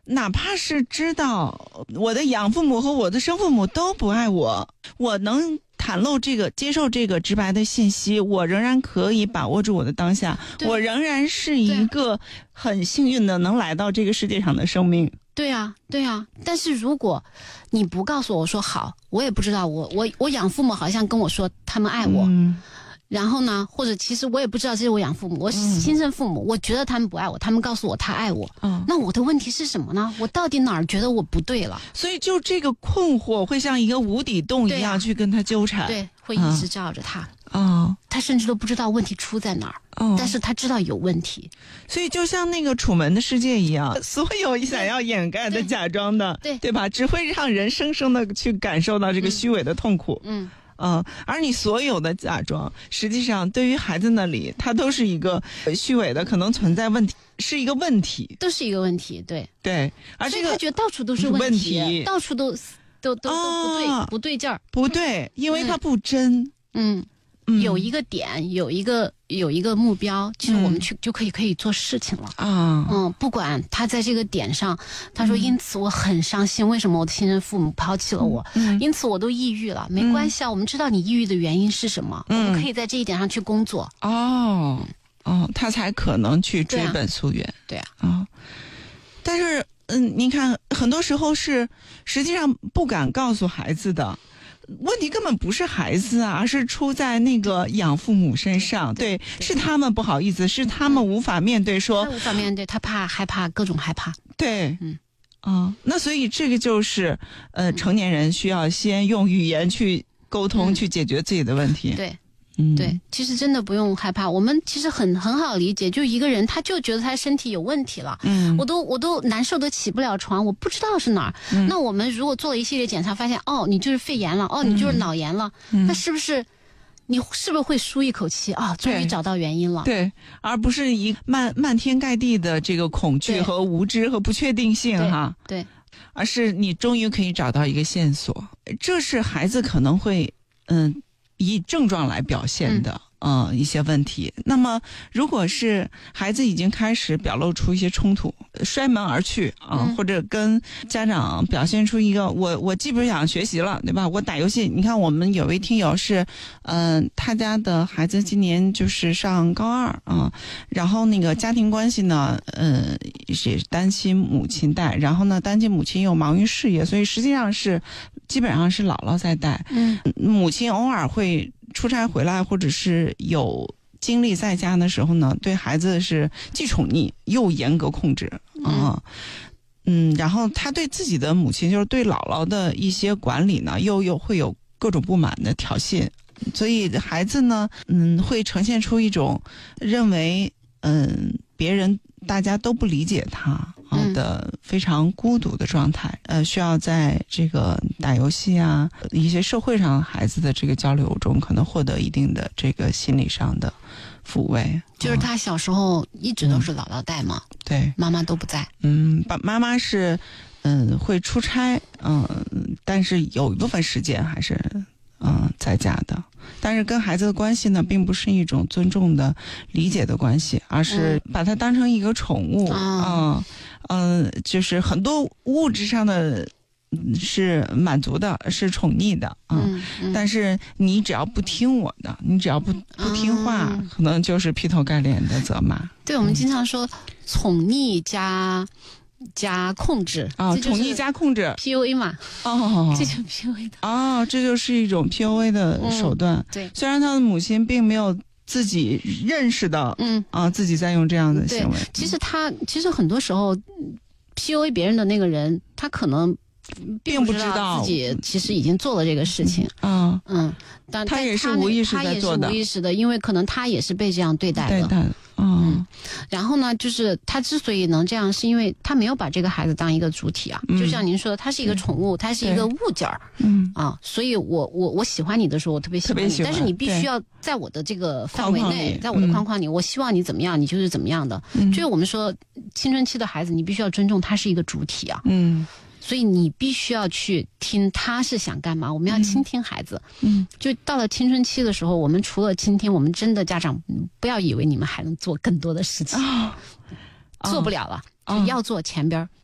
哪怕是知道我的养父母和我的生父母都不爱我，我能袒露这个，接受这个直白的信息，我仍然可以把握住我的当下，我仍然是一个很幸运的能来到这个世界上的生命。 对啊，对啊。但是如果你不告诉我说好，我也不知道，我养父母好像跟我说他们爱我。然后呢，或者其实我也不知道这是我养父母，我亲生父母，我觉得他们不爱我，他们告诉我他爱我，那我的问题是什么呢？我到底哪儿觉得我不对了？ 所以就这个困惑会像一个无底洞一样去跟他纠缠， 对，会一直罩着他。他甚至都不知道问题出在哪儿，但是他知道有问题。 所以就像那个楚门的世界一样，所有想要掩盖的、假装的，对吧？只会让人生生的去感受到这个虚伪的痛苦。而你所有的假装，实际上对于孩子那里，它都是一个虚伪的，可能存在问题，是一个问题， 都是一个问题。 对，而这个他觉得到处都是问题，到处都不对劲儿， 不对，因为它不真。 有一个点，有一个目标，其实我们就可以做事情了。不管他在这个点上，他说因此我很伤心，为什么我的亲生父母抛弃了我？因此我都抑郁了。没关系啊，我们知道你抑郁的原因是什么，我们可以在这一点上去工作。 他才可能去追本溯源。 对啊。 但是你看，很多时候是实际上不敢告诉孩子的。问题根本不是孩子啊，而是出在那个养父母身上。对，是他们不好意思，是他们无法面对，他无法面对，他害怕，各种害怕。 对，那所以这个就是成年人需要先用语言去沟通，去解决自己的问题。 对，其实真的不用害怕，我们其实很好理解，就一个人他就觉得他身体有问题了，我都难受，都起不了床，我不知道是哪儿。那我们如果做了一系列检查，发现你就是肺炎了，你就是脑炎了，那是不是你会舒一口气终于找到原因了？ 对，而不是一漫天盖地的这个恐惧和无知和不确定性哈。 对， 而是你终于可以找到一个线索，这是孩子可能会以症状来表现的一些问题。那么如果是孩子已经开始表露出一些冲突，摔门而去或者跟家长表现出一个我既不想学习了，对吧？我打游戏。你看我们有位听友是他家的孩子今年就是上高2然后那个家庭关系呢也是单亲母亲带，然后呢单亲母亲又忙于事业，所以实际上是基本上是姥姥在带。母亲偶尔会出差回来，或者是有精力在家的时候呢，对孩子是既宠溺又严格控制然后他对自己的母亲，就是对姥姥的一些管理呢，又会有各种不满的挑衅，所以孩子呢会呈现出一种认为别人大家都不理解他的非常孤独的状态，需要在这个打游戏一些社会上孩子的这个交流中，可能获得一定的这个心理上的抚慰。 就是他小时候一直都是姥姥带嘛， 对， 妈妈都不在。 妈妈是会出差，但是有一部分时间还是在家的。但是跟孩子的关系呢，并不是一种尊重的理解的关系，而是把它当成一个宠物就是很多物质上的是满足的，是宠溺的但是你只要不听我的，你只要不听话，可能就是劈头盖脸的责骂。 对，我们经常说宠溺加控制宠溺加控制 PUA 嘛，这就是 PUA 的这就是一种 PUA 的手段。 对， 虽然他的母亲并没有自己认识到自己在用这样的行为。 其实很多时候 PUA 别人的那个人，他可能并不知道自己其实已经做了这个事情但他也是无意识在做的， 他也是无意识的，因为可能他也是被这样对待的。然后呢，就是他之所以能这样，是因为他没有把这个孩子当一个主体就像您说的，他是一个宠物，他是一个物件儿所以我喜欢你的时候，我特别喜欢你，但是你必须要在我的这个范围内，在我的框框里，我希望你怎么样，你就是怎么样的。就是我们说青春期的孩子，你必须要尊重他是一个主体所以你必须要去听他是想干嘛，我们要倾听孩子就到了青春期的时候，我们除了倾听，我们真的家长不要以为你们还能做更多的事情做不了了就要做前边